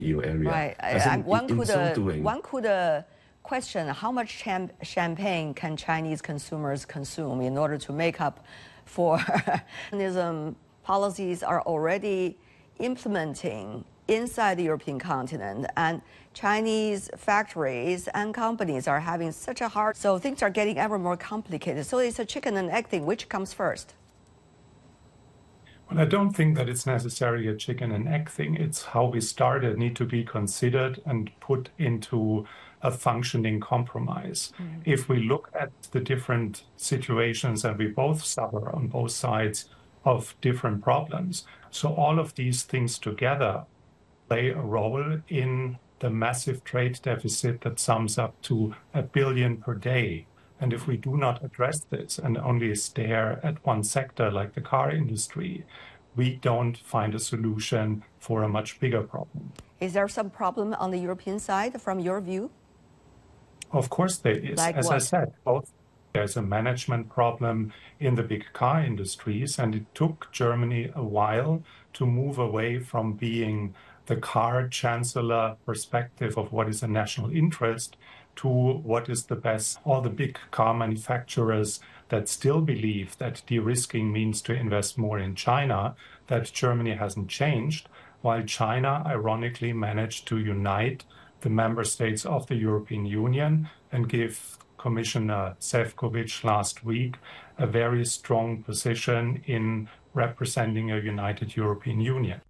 EU area. Right. I think one could question how much champagne can Chinese consumers consume in order to make up for policies are already implementing inside the European continent, and Chinese factories and companies are having such a hard, so things are getting ever more complicated. So it's a chicken and egg thing. Which comes first? Well, I don't think that it's necessarily a chicken and egg thing. It's how we started need to be considered and put into a functioning compromise. If we look at the different situations, and we both suffer on both sides of different problems, so all of these things together play a role in the massive trade deficit that sums up to $1 billion per day. And if we do not address this and only stare at one sector like the car industry, we don't find a solution for a much bigger problem. Is there some problem on the European side from your view? Of course there is. Like As what? I said, there's a management problem in the big car industries, and it took Germany a while to move away from being the car chancellor perspective of what is a national interest to what is the best. All the big car manufacturers that still believe that de-risking means to invest more in China, that Germany hasn't changed, while China ironically managed to unite the member states of the European Union and give Commissioner Šefčovič last week a very strong position in representing a united European Union.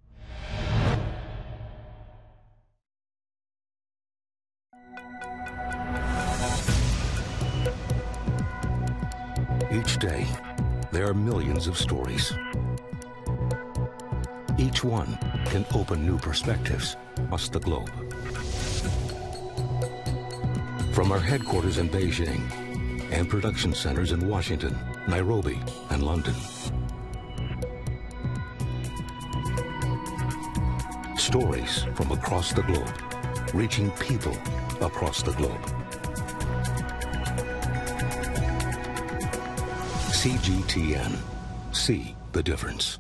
Each day, there are millions of stories. Each one can open new perspectives across the globe. From our headquarters in Beijing and production centers in Washington, Nairobi, and London. Stories from across the globe, reaching people across the globe. CGTN. See the difference.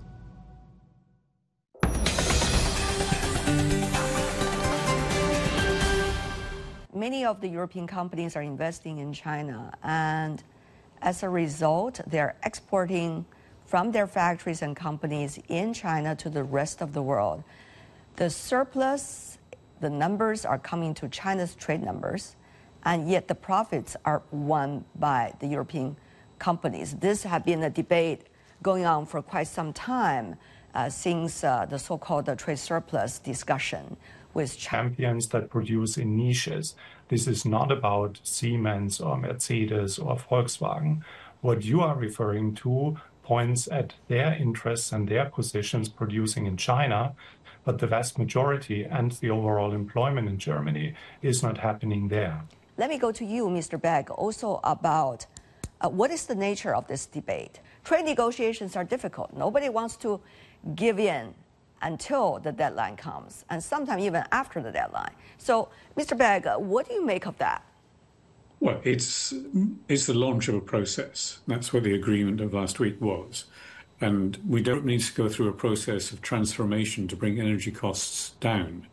Many of the European companies are investing in China, and as a result, they're exporting from their factories and companies in China to the rest of the world. The surplus, the numbers are coming to China's trade numbers, and yet the profits are won by the European companies. This has been a debate going on for quite some time since the so-called trade surplus discussion with champions that produce in niches. This is not about Siemens or Mercedes or Volkswagen. What you are referring to points at their interests and their positions producing in China, but the vast majority and the overall employment in Germany is not happening there. Let me go to you, Mr. Begg, also about what is the nature of this debate? Trade negotiations are difficult. Nobody wants to give in until the deadline comes, and sometimes even after the deadline. So, Mr. Begg, what do you make of that? Well, it's the launch of a process. That's what the agreement of last week was. And we don't need to go through a process of transformation to bring energy costs down.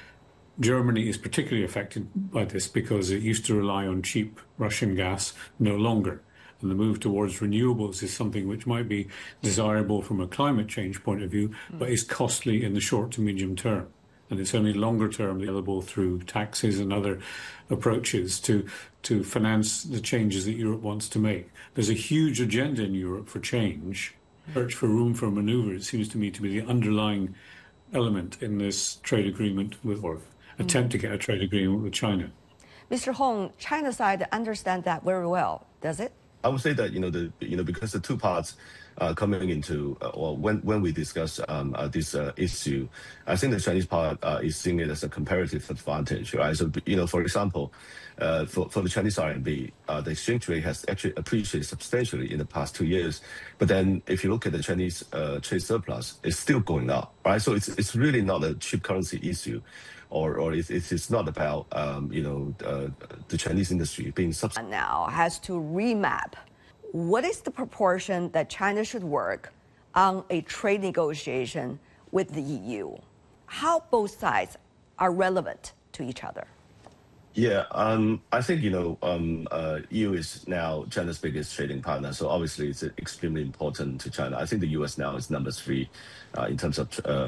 Germany is particularly affected by this because it used to rely on cheap Russian gas, no longer. And the move towards renewables is something which might be desirable from a climate change point of view, but is costly in the short to medium term. And it's only longer term available through taxes and other approaches to finance the changes that Europe wants to make. There's a huge agenda in Europe for change. Search for room for manoeuvre, it seems to me, to be the underlying element in this trade agreement with, or attempt to get a trade agreement with China. Mr. Hong, China side understand that very well, does it? I would say that because the two parts coming into or when we discuss this issue, I think the Chinese part is seeing it as a comparative advantage, right? So for example, for the Chinese RMB, the exchange rate has actually appreciated substantially in the past 2 years. But then if you look at the Chinese trade surplus, it's still going up, right? So it's really not a cheap currency issue. Or it's not about the Chinese industry being subsidized. Now has to remap. What is the proportion that China should work on a trade negotiation with the EU? How both sides are relevant to each other? Yeah, I think EU is now China's biggest trading partner, so obviously it's extremely important to China. I think the US now is number 3 in terms of